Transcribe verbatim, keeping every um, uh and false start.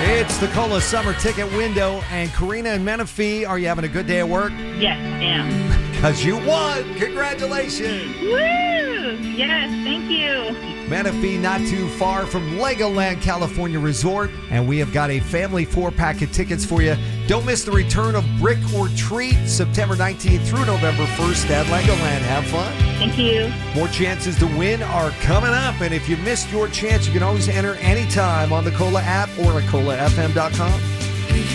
It's the Cola Summer Ticket Window. And Karina and Menifee, are you having a good day at work? Yes, I am. Because you won. Congratulations. Woo! Yes, thank you. Menifee, not too far from Legoland California Resort. And we have got a family four-pack of tickets for you. Don't miss the return of Brick or Treat, September nineteenth through November first at Legoland. Have fun. Thank you. More chances to win are coming up. And if you missed your chance, you can always enter anytime on the Cola app or at cola f m dot com.